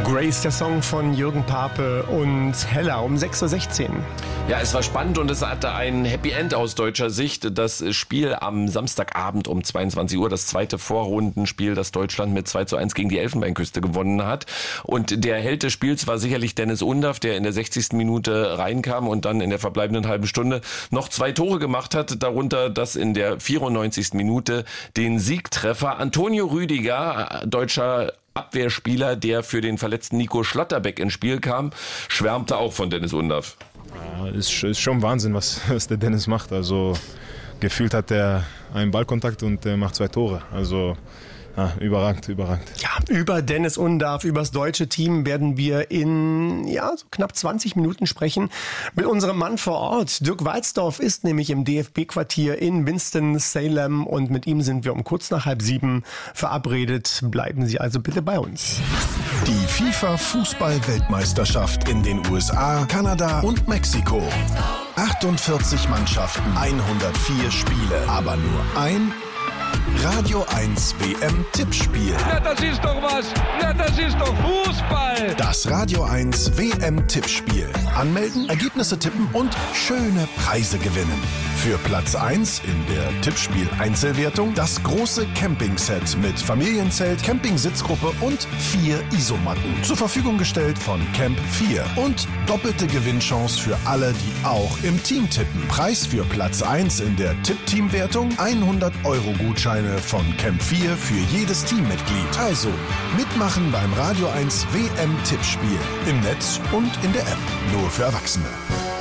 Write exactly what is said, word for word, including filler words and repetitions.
Grace, der Song von Jürgen Pape und Hella um sechs Uhr sechzehn. Ja, es war spannend und es hatte ein Happy End aus deutscher Sicht. Das Spiel am Samstagabend um zweiundzwanzig Uhr, das zweite Vorrundenspiel, das Deutschland mit zwei zu eins gegen die Elfenbeinküste gewonnen hat. Und der Held des Spiels war sicherlich Dennis Undaff, der in der sechzigsten Minute reinkam und dann in der verbleibenden halben Stunde noch zwei Tore gemacht hat. Darunter das in der vierundneunzigsten Minute den Siegtreffer. Antonio Rüdiger, deutscher Abwehrspieler, der für den verletzten Nico Schlotterbeck ins Spiel kam, schwärmte auch von Dennis Undaff. Ja, ist, ist schon Wahnsinn, was, was der Dennis macht. Also gefühlt hat er einen Ballkontakt und er macht zwei Tore. Also ja, überragend, überragend. Ja, über Dennis Undaff, über das deutsche Team werden wir in ja, so knapp zwanzig Minuten sprechen mit unserem Mann vor Ort. Dirk Walzdorf ist nämlich im D F B-Quartier in Winston-Salem und mit ihm sind wir um kurz nach halb sieben verabredet. Bleiben Sie also bitte bei uns. Die FIFA-Fußball-Weltmeisterschaft in den U S A, Kanada und Mexiko. achtundvierzig Mannschaften, hundertvier Spiele, aber nur ein Radio eins W M-Tippspiel. Ja, das ist doch was. Ja, das ist doch Fußball. Das Radio eins W M-Tippspiel. Anmelden, Ergebnisse tippen und schöne Preise gewinnen. Für Platz eins in der Tippspiel-Einzelwertung das große Campingset mit Familienzelt, Campingsitzgruppe und vier Isomatten. Zur Verfügung gestellt von Camp vier. Und doppelte Gewinnchance für alle, die auch im Team tippen. Preis für Platz eins in der Tipp-Team-Wertung hundert Euro Gutscheine von Camp vier für jedes Teammitglied. Also mitmachen beim Radio eins W M-Tippspiel. Im Netz und in der App. Nur für Erwachsene.